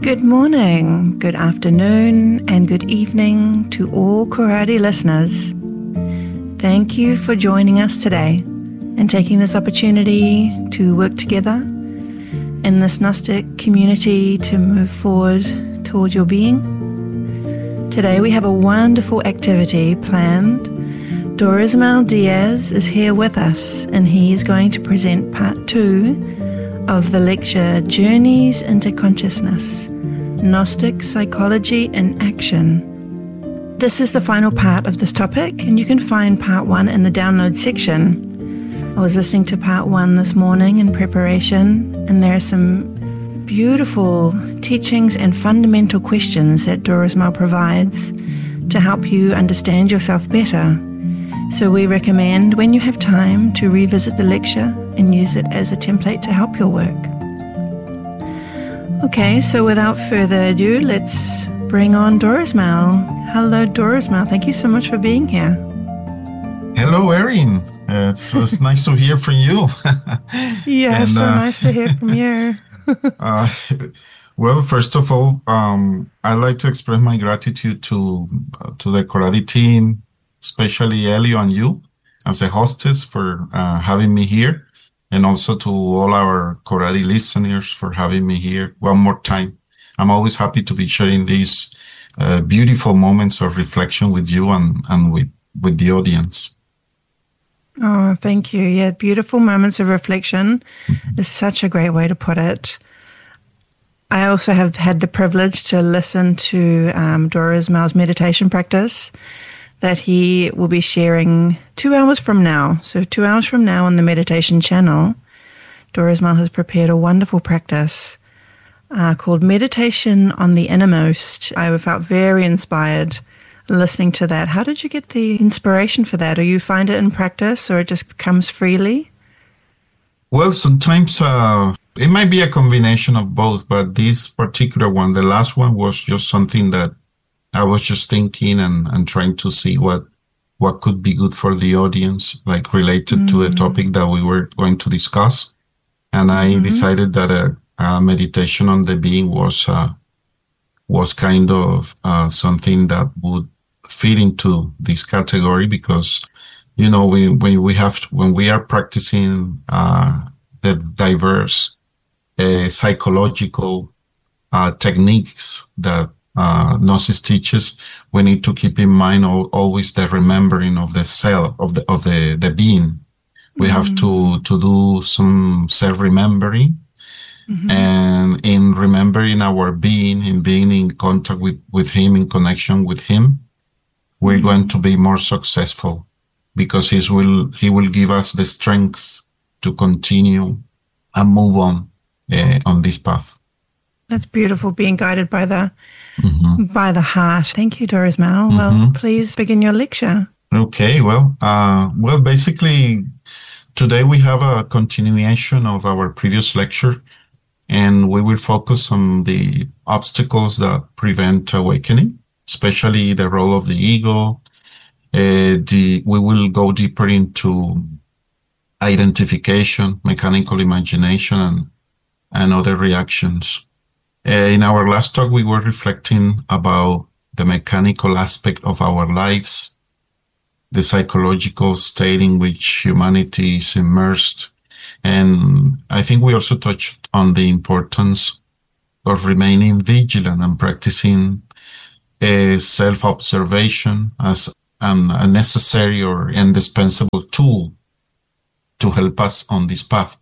Good morning, good afternoon, and good evening to all Karate listeners. Thank you for joining us today and taking this opportunity to work together in this Gnostic community to move forward toward your being. Today we have a wonderful activity planned. Dorismal Diaz is here with us, and he is going to present part 2 of the lecture Journeys into Consciousness, Gnostic Psychology in Action. This is the final part of this topic, and you can find part 1 in the download section. I was listening to part 1 this morning in preparation, and there are some beautiful teachings and fundamental questions that Dorismal provides to help you understand yourself better. So we recommend, when you have time, to revisit the lecture and use it as a template to help your work. Okay, so without further ado, let's bring on Dorismal. Hello, Dorismal. Thank you so much for being here. Hello, Erin. It's nice to hear from you. Yeah, so nice to hear from you. Well, first of all, I'd like to express my gratitude to the Karate team, especially Elio and you as a hostess for having me here, and also to all our Karate listeners for having me here one more time. I'm always happy to be sharing these beautiful moments of reflection with you and with the audience. Oh, thank you. Yeah, beautiful moments of reflection is such a great way to put it. I also have had the privilege to listen to Dorismal's meditation practice that he will be sharing 2 hours from now. So 2 hours from now on the meditation channel, Dorismal has prepared a wonderful practice called Meditation on the Innermost. I felt very inspired listening to that. How did you get the inspiration for that? Or you find it in practice, or it just comes freely? Well, sometimes it might be a combination of both, but this particular one, the last one, was just something that I was just thinking and trying to see what could be good for the audience, like related to the topic that we were going to discuss. And I decided that a meditation on the being was kind of something that would fit into this category, because, you know, when we are practicing the diverse psychological techniques that Gnosis teaches, we need to keep in mind always the remembering of the self, of the being. We have to do some self-remembering, and in remembering our being, in being in contact with him, in connection with him, we're going to be more successful, because he will give us the strength to continue and move on this path. That's beautiful, being guided by the heart. Thank you, Dorismal. Well, please begin your lecture. Okay, well, basically, today we have a continuation of our previous lecture, and we will focus on the obstacles that prevent awakening, especially the role of the ego. We will go deeper into identification, mechanical imagination, and other reactions. In our last talk, we were reflecting about the mechanical aspect of our lives, the psychological state in which humanity is immersed. And I think we also touched on the importance of remaining vigilant and practicing self-observation as a necessary or indispensable tool to help us on this path.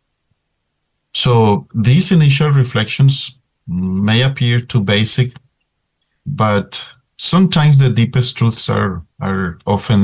So these initial reflections may appear too basic, but sometimes the deepest truths are often